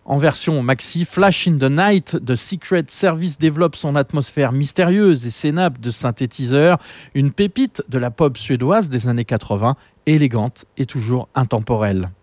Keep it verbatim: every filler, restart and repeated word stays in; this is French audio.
En version maxi, Flash in the Night de Secret Service développe son atmosphère mystérieuse et ses nappes de synthétiseurs, une pépite de la pop suédoise des années quatre-vingts, élégante et toujours intemporelle.